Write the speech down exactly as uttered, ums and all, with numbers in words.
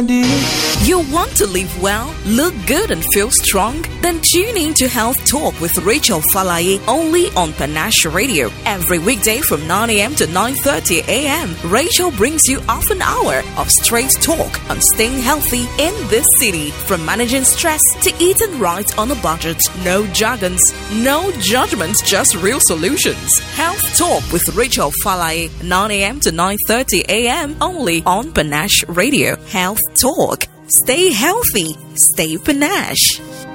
body. You want to live well, look good and feel strong? Then tune in to Health Talk with Rachel Falaye only on Panache Radio. Every weekday from nine a.m. to nine thirty a.m. Rachel brings you half an hour of straight talk on staying healthy in this city. From managing stress to eating right on a budget. No jargons, no judgments, just real solutions. Health Talk with Rachel Falaye, nine a.m. to nine thirty a.m. only on Panache Radio. Health Talk. Stay healthy. Stay panache.